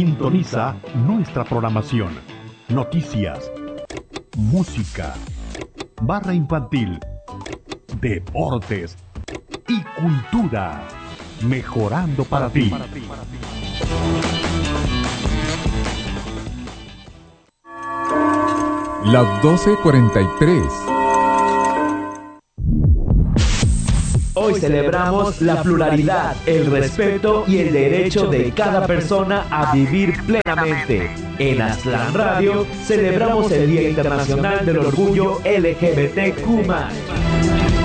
Sintoniza nuestra programación. Noticias, música, barra infantil, deportes y cultura. Mejorando para ti. Las 12:43. Hoy celebramos la pluralidad, el respeto y el derecho de cada persona a vivir plenamente. En Aztlán Radio celebramos el Día Internacional del Orgullo LGBTQ+.